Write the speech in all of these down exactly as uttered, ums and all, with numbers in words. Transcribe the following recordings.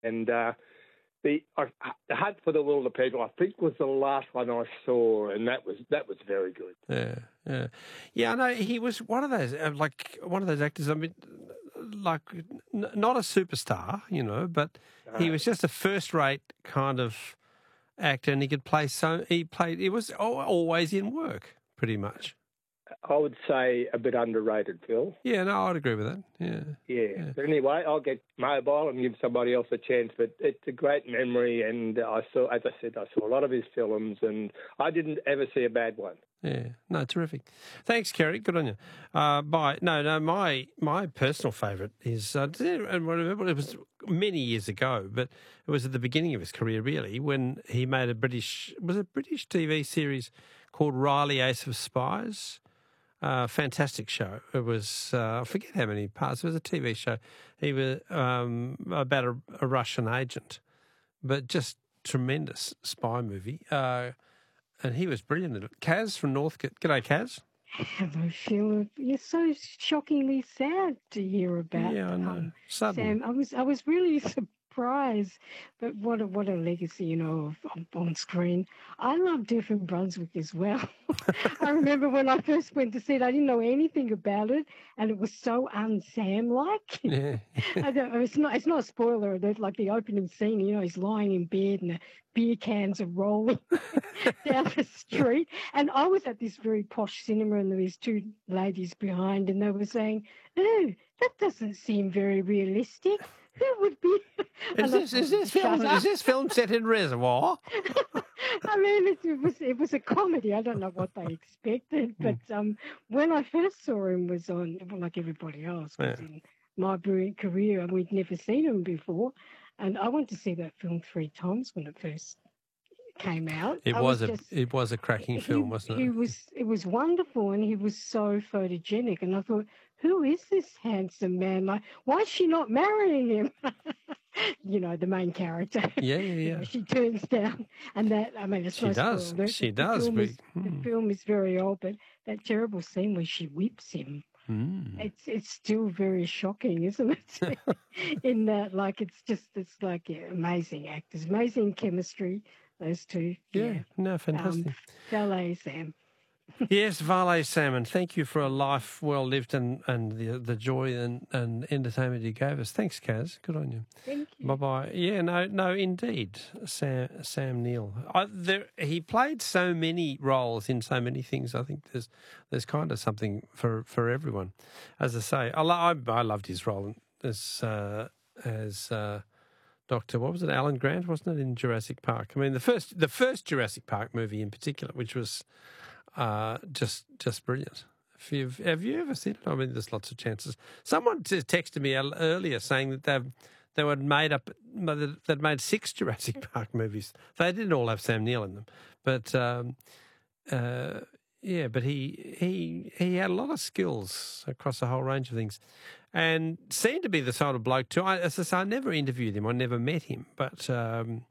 And uh, the uh, the Hunt for the Wilder People, I think, was the last one I saw, and that was that was very good. Yeah, yeah, yeah. I know he was one of those, uh, like one of those actors. I mean, like n- not a superstar, you know, but No. he was just a first-rate kind of actor, and he could play. So he played. He was al- always in work, pretty much. I would say a bit underrated, Phil. Yeah, no, I'd agree with that. Yeah. Yeah. Yeah. But anyway, I'll get mobile and give somebody else a chance. But it's a great memory, and I saw, as I said, I saw a lot of his films, and I didn't ever see a bad one. Yeah, no, terrific. Thanks, Kerry. Good on you. Uh, bye. No, no, my my personal favourite is, uh, and I remember it was many years ago, but it was at the beginning of his career, really, when he made a British, was it a British T V series called Riley Ace of Spies. Uh, fantastic show. It was, uh, I forget how many parts. It was a T V show. He was um, about a, a Russian agent, but just tremendous spy movie. Uh, and he was brilliant in it. Kaz from Northcote. G'day, Kaz. Hello, Philip. You're so shockingly sad to hear about. Yeah, I know. Um, Sudden. Sam, I was I was really surprised, but what a what a legacy, you know, of, on screen. I love Death in Brunswick as well. I remember when I first went to see it, I didn't know anything about it, and it was so un-Sam-like. Yeah. I don't, it's not it's not a spoiler. There's like the opening scene, you know, he's lying in bed and the beer cans are rolling down the street. And I was at this very posh cinema, and there was two ladies behind, and they were saying, "Oh, that doesn't seem very realistic. Who would be?" Is this is this film is this film set in Reservoir? I mean, it, it was it was a comedy. I don't know what they expected, but um, when I first saw him was on, well, like everybody else, was Yeah. in my brilliant career, and we'd never seen him before. And I went to see that film three times when it first came out. It I was, a just- it was a cracking he, film, wasn't he it? was it was wonderful, and he was so photogenic. And I thought, who is this handsome man? Like, why is she not marrying him? You know, the main character. Yeah, yeah, You yeah. know, she turns down, and that I mean, it's She no does. spoiler. She The does, film but- is- hmm. The film is very old, but that terrible scene where she whips him. Mm. It's it's still very shocking, isn't it? In that, like, it's just it's like yeah, amazing actors, amazing chemistry. Those two. Yeah, no, fantastic. Um, Ballet Sam. Yes, Valet Salmon, thank you for a life well lived and, and the the joy and, and entertainment you gave us. Thanks, Kaz. Good on you. Thank you. Bye bye. Yeah, no, no, indeed, Sam Sam Neill. I, there, he played so many roles in so many things. I think there's there's kind of something for, for everyone. As I say, I, lo- I, I loved his role as uh, as uh, Doctor. What was it? Alan Grant, wasn't it, in Jurassic Park? I mean, the first the first Jurassic Park movie in particular, which was uh, just just brilliant. If you've, have you ever seen it? I mean, there's lots of chances. Someone just texted me el- earlier saying that they've they were made up they'd made six Jurassic Park movies. They didn't all have Sam Neill in them, but um, uh, yeah, but he he he had a lot of skills across a whole range of things, and seemed to be the sort of bloke too. I, as I say, I never interviewed him, I never met him, but um,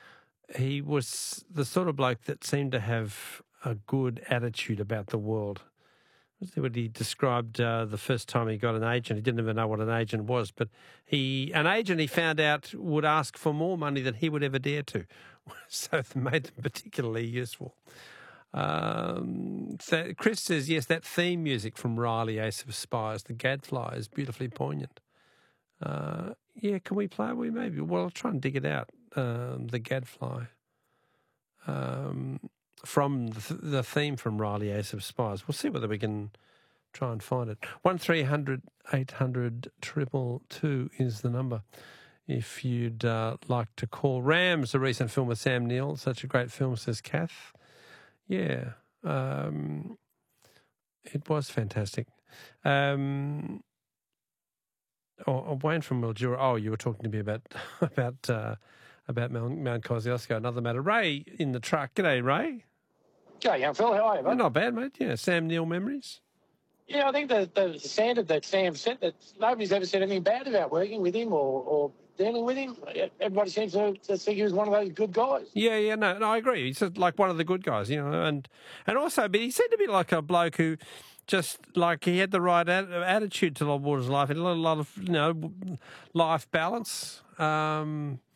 he was the sort of bloke that seemed to have a good attitude about the world. What he described uh, the first time he got an agent. He didn't even know what an agent was, but he an agent he found out would ask for more money than he would ever dare to, so it made them particularly useful. Um, so Chris says, yes, that theme music from Riley Ace of Spies, the Gadfly, is beautifully poignant. Uh, yeah, can we play it? We maybe. Well, I'll try and dig it out. Um, the Gadfly. Um, from the, the theme from Riley Ace of Spies. We'll see whether we can try and find it. One three hundred eight hundred triple two is the number if you'd uh, like to call. Rams, a recent film with Sam Neill. Such a great film, says Kath. Yeah, um, it was fantastic. Um, oh, oh, Wayne from Mildura. Oh, you were talking to me about about uh, about Mount, Mount Kosciuszko. Another matter. Ray in the truck. G'day, Ray. G'day, young Phil. How are you, mate? You're not bad, mate. Yeah, Sam Neill memories. Yeah, I think the, the standard that Sam set, that nobody's ever said anything bad about working with him or, or dealing with him. Everybody seems to, to think he was one of those good guys. Yeah, yeah, no, no, I agree. He's like one of the good guys, you know, and and also, but he seemed to be like a bloke who just like he had the right at- attitude to Lord Waters' life. He had a lot of, you know, life balance. Um,